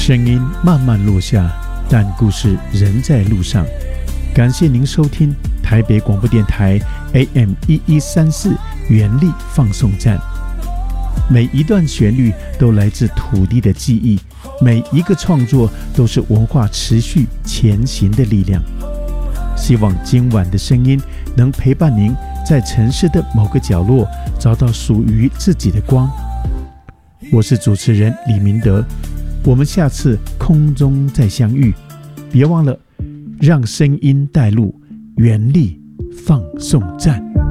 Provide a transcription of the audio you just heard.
声音慢慢落下，但故事仍在路上。感谢您收听台北广播电台 AM1134 原力放送站。每一段旋律都来自土地的记忆，每一个创作都是文化持续前行的力量。希望今晚的声音能陪伴您在城市的某个角落找到属于自己的光。我是主持人李明德，我们下次空中再相遇。别忘了让声音带路，原力放送站。